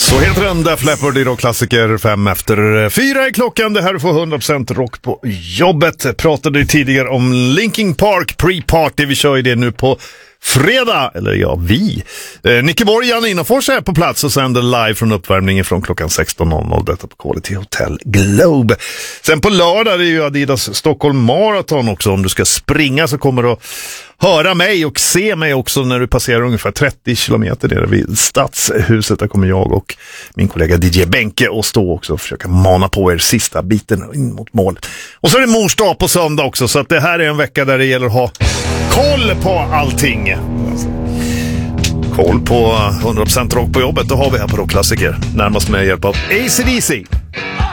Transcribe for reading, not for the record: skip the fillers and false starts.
Så heter den Def Leppard i rockklassiker 5:04 i klockan. Det här får 100% rock på jobbet. Pratade tidigare om Linkin Park pre-party. Vi kör ju det nu på fredag. Eller ja, vi. Nicke Borg, Janne Innofors är på plats och sänder live från uppvärmningen från klockan 16.00. Detta på Quality Hotel Globe. Sen på lördag är det ju Adidas Stockholm Marathon också. Om du ska springa så kommer du att höra mig och se mig också när du passerar ungefär 30 kilometer nere vid Stadshuset. Där kommer jag och min kollega DJ Benke och stå också och försöka mana på er sista biten in mot mål. Och så är det mors dag på söndag också, så att det här är en vecka där det gäller att ha koll på allting. Koll på 100% rock på jobbet, då har vi här på Rockklassiker. Närmast med hjälp av AC/DC.